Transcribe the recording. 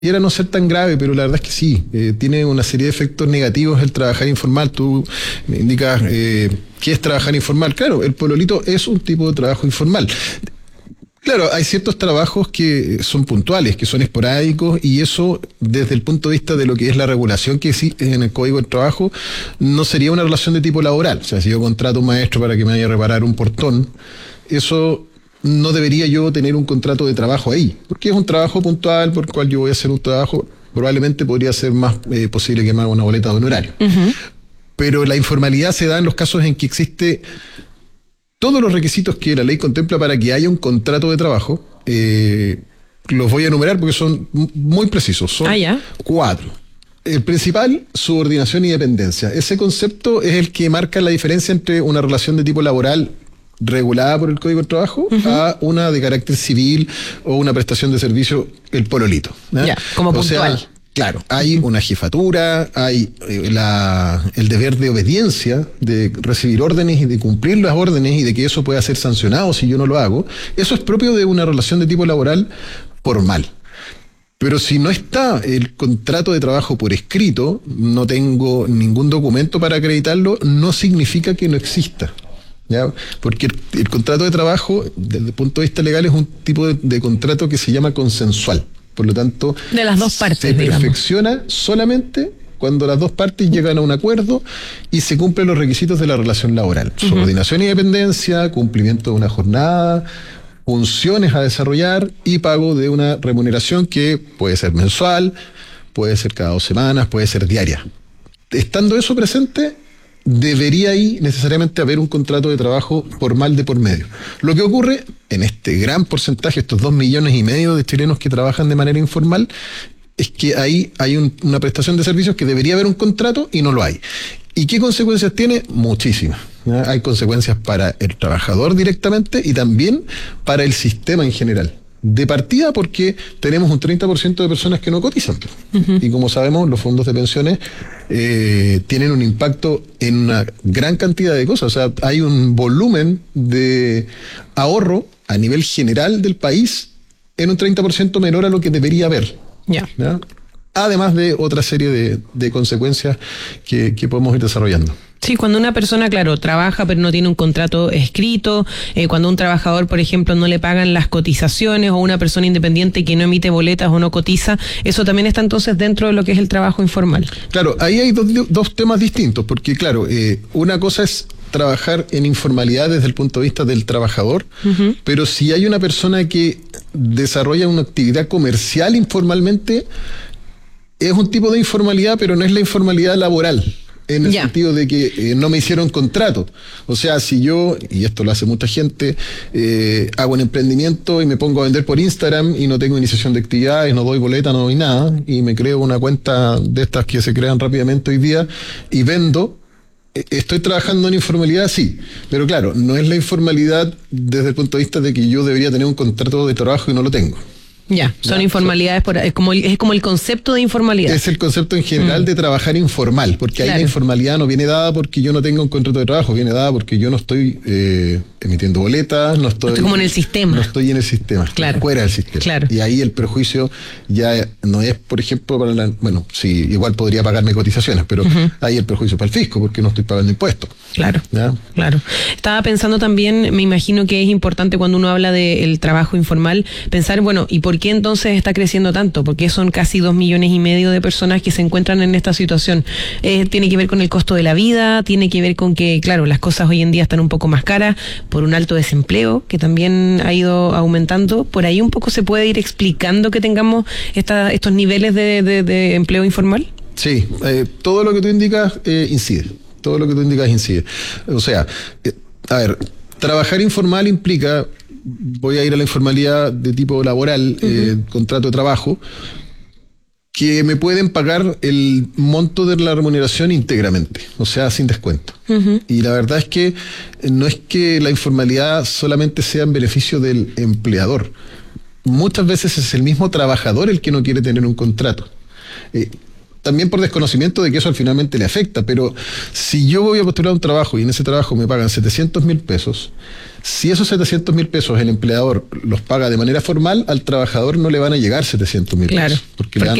Quiera no ser tan grave, pero la verdad es que sí, tiene una serie de efectos negativos el trabajar informal. Tú me indicas qué es trabajar informal. Claro, el pololito es un tipo de trabajo informal. Claro, hay ciertos trabajos que son puntuales, que son esporádicos, y eso, desde el punto de vista de lo que es la regulación que existe en el Código del Trabajo, no sería una relación de tipo laboral. O sea, si yo contrato a un maestro para que me vaya a reparar un portón, eso no debería yo tener un contrato de trabajo ahí, porque es un trabajo puntual por el cual yo voy a hacer un trabajo, probablemente podría ser más posible que me haga una boleta de honorario. Pero la informalidad se da en los casos en que existe todos los requisitos que la ley contempla para que haya un contrato de trabajo. Los voy a enumerar porque son muy precisos, son 4. El principal, subordinación y dependencia. Ese concepto es el que marca la diferencia entre una relación de tipo laboral regulada por el Código del Trabajo a una de carácter civil o una prestación de servicio, el pololito. Ya, como puntual. O sea, claro, hay una jefatura, hay el deber de obediencia, de recibir órdenes y de cumplir las órdenes y de que eso pueda ser sancionado si yo no lo hago. Eso es propio de una relación de tipo laboral formal. Pero si no está el contrato de trabajo por escrito, no tengo ningún documento para acreditarlo, no significa que no exista. ¿Ya? Porque el contrato de trabajo, desde el punto de vista legal, es un tipo de contrato que se llama consensual. Por lo tanto, de las dos partes, se perfecciona solamente cuando las dos partes llegan a un acuerdo y se cumplen los requisitos de la relación laboral. Subordinación y dependencia, cumplimiento de una jornada, funciones a desarrollar y pago de una remuneración que puede ser mensual, puede ser cada 2 semanas, puede ser diaria. Estando eso presente, debería ahí necesariamente haber un contrato de trabajo formal de por medio. Lo que ocurre en este gran porcentaje, estos 2,5 millones de chilenos que trabajan de manera informal, es que ahí hay una prestación de servicios que debería haber un contrato y no lo hay. ¿Y qué consecuencias tiene? Muchísimas. ¿Ya? Hay consecuencias para el trabajador directamente y también para el sistema en general. De partida porque tenemos un 30% de personas que no cotizan. Y como sabemos, los fondos de pensiones tienen un impacto en una gran cantidad de cosas. O sea, hay un volumen de ahorro a nivel general del país en un 30% menor a lo que debería haber. ¿Ya? Además de otra serie de consecuencias que podemos ir desarrollando. Sí, cuando una persona, claro, trabaja pero no tiene un contrato escrito, cuando un trabajador, por ejemplo, no le pagan las cotizaciones, o una persona independiente que no emite boletas o no cotiza, eso también está entonces dentro de lo que es el trabajo informal. Claro, ahí hay dos temas distintos, porque claro, una cosa es trabajar en informalidad desde el punto de vista del trabajador, pero si hay una persona que desarrolla una actividad comercial informalmente, es un tipo de informalidad, pero no es la informalidad laboral. En el sentido de que no me hicieron contrato. O sea, si yo, y esto lo hace mucha gente, hago un emprendimiento y me pongo a vender por Instagram y no tengo iniciación de actividades, no doy boleta, no doy nada, y me creo una cuenta de estas que se crean rápidamente hoy día y vendo, estoy trabajando en informalidad, sí. Pero claro, no es la informalidad desde el punto de vista de que yo debería tener un contrato de trabajo y no lo tengo. Ya, son informalidades, es como el concepto de informalidad. Es el concepto en general de trabajar informal, porque ahí la informalidad no viene dada porque yo no tengo un contrato de trabajo, viene dada porque yo no estoy emitiendo boletas, no estoy como en el sistema. No estoy en el sistema, fuera del sistema. Claro. Y ahí el perjuicio ya no es, por ejemplo, bueno, sí, igual podría pagarme cotizaciones, pero ahí el perjuicio para el fisco porque no estoy pagando impuestos. Claro, claro. Estaba pensando también, me imagino que es importante cuando uno habla del trabajo informal, pensar, bueno, ¿y por qué entonces está creciendo tanto? Porque son casi 2,5 millones de personas que se encuentran en esta situación. Tiene que ver con el costo de la vida, tiene que ver con que, claro, las cosas hoy en día están un poco más caras, por un alto desempleo que también ha ido aumentando. Por ahí un poco se puede ir explicando que tengamos estos niveles de empleo informal. Sí, todo lo que tú indicas incide. Todo lo que tú indicas incide. O sea, a ver, trabajar informal implica, voy a ir a la informalidad de tipo laboral, contrato de trabajo, que me pueden pagar el monto de la remuneración íntegramente, o sea, sin descuento. Y la verdad es que no es que la informalidad solamente sea en beneficio del empleador. Muchas veces es el mismo trabajador el que no quiere tener un contrato. También por desconocimiento de que eso finalmente le afecta, pero si yo voy a postular un trabajo y en ese trabajo me pagan 700.000 pesos, Si esos 700.000 pesos el empleador los paga de manera formal, al trabajador no le van a llegar 700.000 Claro, pesos. Porque le dan